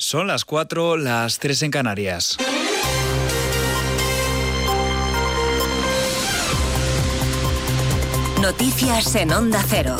Son las 4, las 3 en Canarias. Noticias en Onda Cero.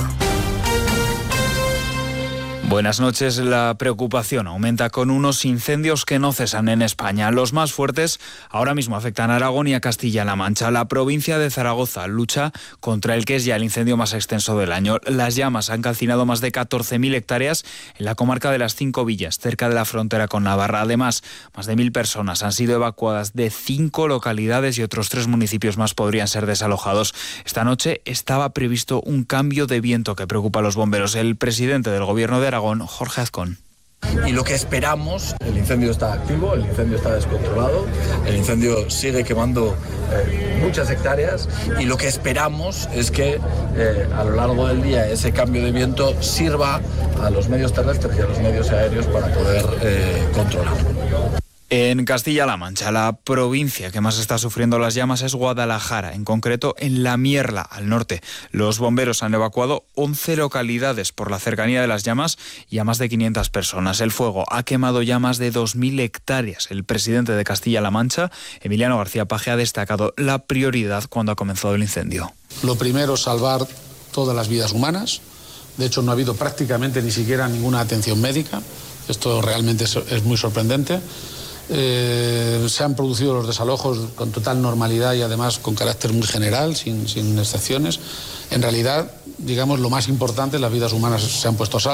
Buenas noches. La preocupación aumenta con unos incendios que no cesan en España. Los más fuertes ahora mismo afectan a Aragón y a Castilla-La Mancha. La provincia de Zaragoza lucha contra el que es ya el incendio más extenso del año. Las llamas han calcinado más de 14.000 hectáreas en la comarca de las 5 villas, cerca de la frontera con Navarra. Además, más de 1.000 personas han sido evacuadas de 5 localidades y otros 3 municipios más podrían ser desalojados. Esta noche estaba previsto un cambio de viento que preocupa a los bomberos. El presidente del Gobierno de Aragón, Jorge Azcón. Y lo que esperamos, el incendio está activo, el incendio está descontrolado, el incendio sigue quemando muchas hectáreas y lo que esperamos es que a lo largo del día ese cambio de viento sirva a los medios terrestres y a los medios aéreos para poder controlarlo. En Castilla-La Mancha, la provincia que más está sufriendo las llamas es Guadalajara, en concreto en La Mierla, al norte. Los bomberos han evacuado 11 localidades por la cercanía de las llamas y a más de 500 personas. El fuego ha quemado ya más de 2.000 hectáreas. El presidente de Castilla-La Mancha, Emiliano García Paje, ha destacado la prioridad cuando ha comenzado el incendio. Lo primero, salvar todas las vidas humanas. De hecho, no ha habido prácticamente ni siquiera ninguna atención médica. Esto realmente es muy sorprendente. Se han producido los desalojos con total normalidad y además con carácter muy general, sin excepciones. En realidad, digamos, lo más importante, las vidas humanas se han puesto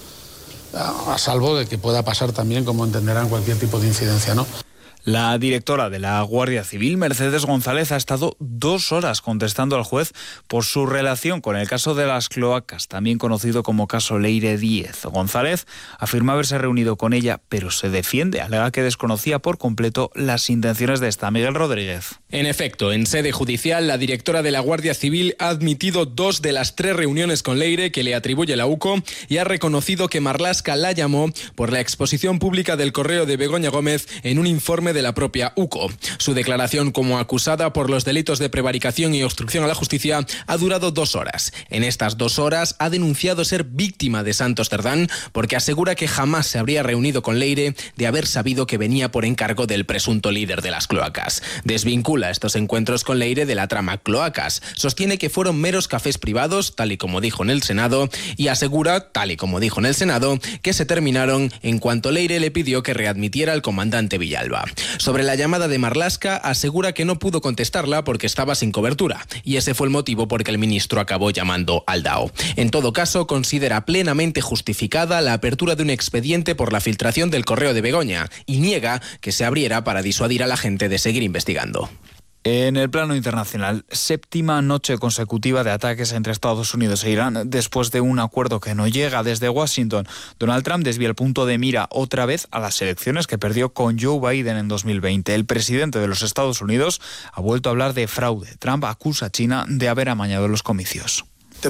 a salvo de que pueda pasar también, como entenderán, cualquier tipo de incidencia, ¿no? La directora de la Guardia Civil, Mercedes González, ha estado 2 horas contestando al juez por su relación con el caso de las cloacas, también conocido como caso Leire Díez. González afirma haberse reunido con ella, pero se defiende, alega que desconocía por completo las intenciones de esta. Miguel Rodríguez. En efecto, en sede judicial, la directora de la Guardia Civil ha admitido 2 de las 3 reuniones con Leire que le atribuye la UCO y ha reconocido que Marlaska la llamó por la exposición pública del correo de Begoña Gómez en un informe de la propia UCO. Su declaración como acusada por los delitos de prevaricación y obstrucción a la justicia ha durado 2 horas. En estas 2 horas ha denunciado ser víctima de Santos Cerdán porque asegura que jamás se habría reunido con Leire de haber sabido que venía por encargo del presunto líder de las cloacas. Desvincula estos encuentros con Leire de la trama cloacas. Sostiene que fueron meros cafés privados, tal y como dijo en el Senado, y asegura, tal y como dijo en el Senado, que se terminaron en cuanto Leire le pidió que readmitiera al comandante Villalba. Sobre la llamada de Marlaska, asegura que no pudo contestarla porque estaba sin cobertura, y ese fue el motivo por que el ministro acabó llamando al DAO. En todo caso, considera plenamente justificada la apertura de un expediente por la filtración del correo de Begoña y niega que se abriera para disuadir a la gente de seguir investigando. En el plano internacional, 7ª noche consecutiva de ataques entre Estados Unidos e Irán después de un acuerdo que no llega. Desde Washington, Donald Trump desvía el punto de mira otra vez a las elecciones que perdió con Joe Biden en 2020. El presidente de los Estados Unidos ha vuelto a hablar de fraude. Trump acusa a China de haber amañado los comicios.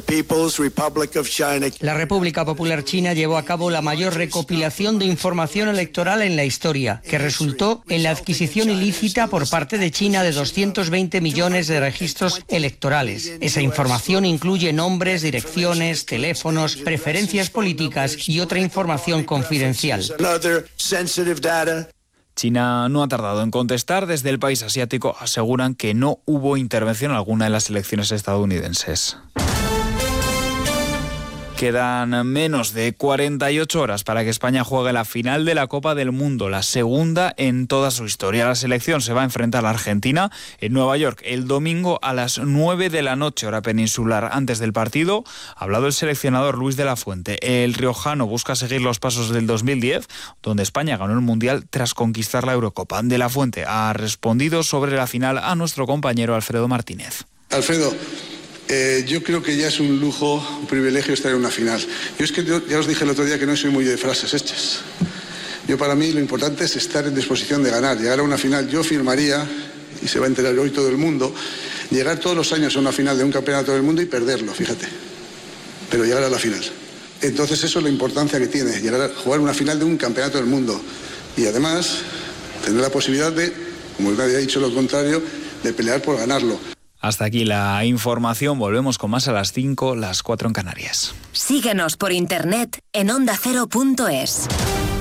La República Popular China llevó a cabo la mayor recopilación de información electoral en la historia, que resultó en la adquisición ilícita por parte de China de 220 millones de registros electorales. Esa información incluye nombres, direcciones, teléfonos, preferencias políticas y otra información confidencial. China no ha tardado en contestar. Desde el país asiático aseguran que no hubo intervención alguna en las elecciones estadounidenses. Quedan menos de 48 horas para que España juegue la final de la Copa del Mundo, la segunda en toda su historia. La selección se va a enfrentar a la Argentina en Nueva York el domingo a las 9 de la noche, hora peninsular. Antes del partido ha hablado el seleccionador Luis de la Fuente. El riojano busca seguir los pasos del 2010, donde España ganó el Mundial tras conquistar la Eurocopa. De la Fuente ha respondido sobre la final a nuestro compañero Alfredo Martínez. Alfredo, yo creo que ya es un lujo, un privilegio estar en una final. Yo es que ya os dije el otro día que no soy muy de frases hechas. Para mí lo importante es estar en disposición de ganar. Llegar a una final, yo firmaría, y se va a enterar hoy todo el mundo, llegar todos los años a una final de un campeonato del mundo y perderlo, fíjate. Pero llegar a la final. Entonces eso es la importancia que tiene, llegar a jugar una final de un campeonato del mundo. Y además, tener la posibilidad de, como nadie ha dicho lo contrario, de pelear por ganarlo. Hasta aquí la información. Volvemos con más a las 5, las 4 en Canarias. Síguenos por internet en ondacero.es.